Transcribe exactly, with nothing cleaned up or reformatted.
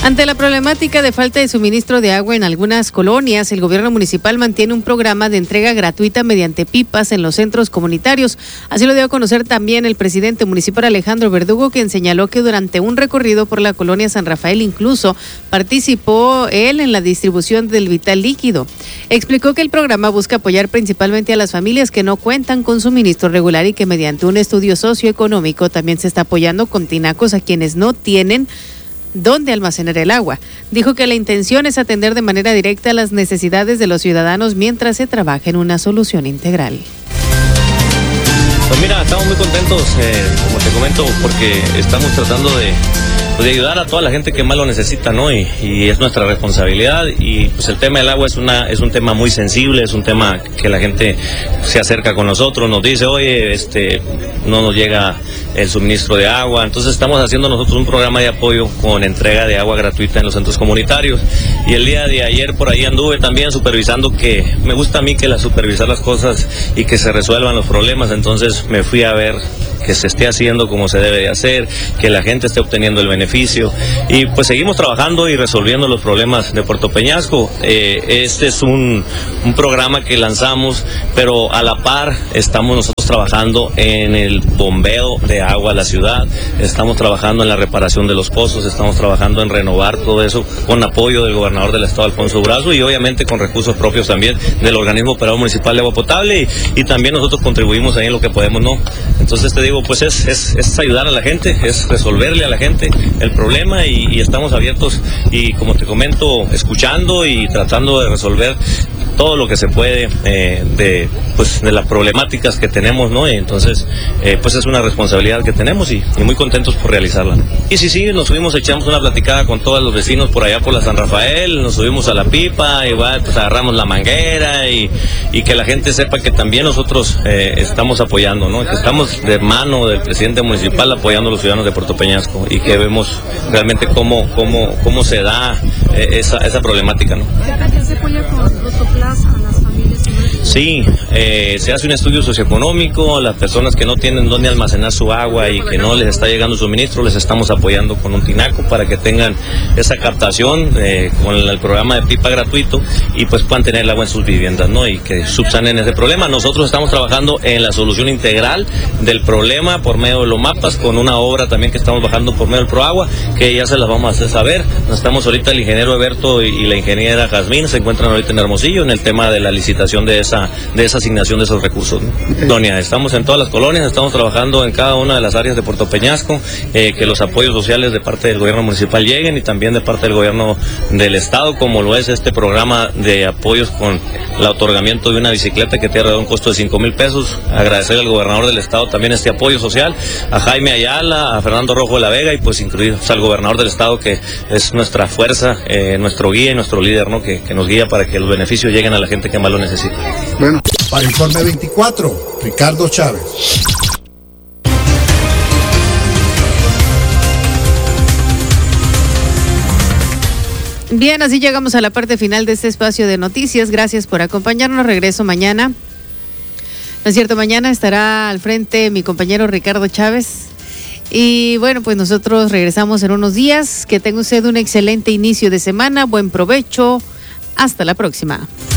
Ante la problemática de falta de suministro de agua en algunas colonias, el gobierno municipal mantiene un programa de entrega gratuita mediante pipas en los centros comunitarios. Así lo dio a conocer también el presidente municipal Alejandro Verdugo, quien señaló que durante un recorrido por la colonia San Rafael incluso participó él en la distribución del vital líquido. Explicó que el programa busca apoyar principalmente a las familias que no cuentan con suministro regular y que mediante un estudio socioeconómico también se está apoyando con tinacos a quienes no tienen dónde almacenar el agua. Dijo que la intención es atender de manera directa las necesidades de los ciudadanos mientras se trabaja en una solución integral. Pues mira, estamos muy contentos, eh, como te comento, porque estamos tratando de, pues, de ayudar a toda la gente que más lo necesita, ¿no? Y, y es nuestra responsabilidad. Y pues el tema del agua es una es un tema muy sensible, es un tema que la gente se acerca con nosotros, nos dice, oye, este, no nos llega el suministro de agua. Entonces estamos haciendo nosotros un programa de apoyo con entrega de agua gratuita en los centros comunitarios. Y el día de ayer por ahí anduve también supervisando, que me gusta a mí que la supervisar las cosas y que se resuelvan los problemas. Entonces me fui a ver que se esté haciendo como se debe de hacer, que la gente esté obteniendo el beneficio, y pues seguimos trabajando y resolviendo los problemas de Puerto Peñasco. Eh, este es un, un programa que lanzamos, pero a la par estamos nosotros trabajando en el bombeo de agua a la ciudad, estamos trabajando en la reparación de los pozos, estamos trabajando en renovar todo eso con apoyo del gobernador del estado, Alfonso Durazo, y obviamente con recursos propios también del organismo operador municipal de agua potable, y, y también nosotros contribuimos ahí en lo que podemos, ¿no? Entonces te digo, pues es, es, es ayudar a la gente, es resolverle a la gente el problema, y, y estamos abiertos y, como te comento, escuchando y tratando de resolver todo lo que se puede eh, de pues de las problemáticas que tenemos, ¿no? Y entonces eh, pues es una responsabilidad que tenemos, y, y muy contentos por realizarla. Y sí, sí, nos subimos, echamos una platicada con todos los vecinos por allá por la San Rafael, nos subimos a la pipa, igual pues agarramos la manguera, y, y que la gente sepa que también nosotros eh, estamos apoyando, ¿no? Que estamos de mano del presidente municipal apoyando a los ciudadanos de Puerto Peñasco, y que vemos realmente cómo, cómo, cómo se da eh, esa, esa problemática, ¿no? ¿Qué se apoya con Rotoplas a las familias? Sí, eh, se hace un estudio socioeconómico, las personas que no tienen dónde almacenar su agua y que no les está llegando suministro, les estamos apoyando con un tinaco para que tengan esa captación eh, con el programa de pipa gratuito, y pues puedan tener el agua en sus viviendas, ¿no? Y que subsanen ese problema. Nosotros estamos trabajando en la solución integral del problema por medio de los mapas, con una obra también que estamos bajando por medio del Proagua, que ya se las vamos a hacer saber. Nos estamos ahorita, el ingeniero Eberto y, y la ingeniera Jazmín se encuentran ahorita en Hermosillo en el tema de la licitación de esa de esa asignación de esos recursos, ¿no? Doña, estamos en todas las colonias, estamos trabajando en cada una de las áreas de Puerto Peñasco, eh, que los apoyos sociales de parte del gobierno municipal lleguen, y también de parte del gobierno del estado, como lo es este programa de apoyos con el otorgamiento de una bicicleta que tiene un costo de cinco mil pesos. Agradecer al gobernador del estado también este apoyo social, a Jaime Ayala, a Fernando Rojo de la Vega, y pues incluir al gobernador del estado, que es nuestra fuerza, eh, nuestro guía y nuestro líder, ¿no? Que, que nos guía para que los beneficios lleguen a la gente que más lo necesita. Bueno, para Informe veinticuatro, Ricardo Chávez. Bien, así llegamos a la parte final de este espacio de noticias. Gracias por acompañarnos. Regreso mañana. No es cierto, mañana estará al frente mi compañero Ricardo Chávez. Y bueno, pues nosotros regresamos en unos días. Que tenga usted un excelente inicio de semana. Buen provecho. Hasta la próxima.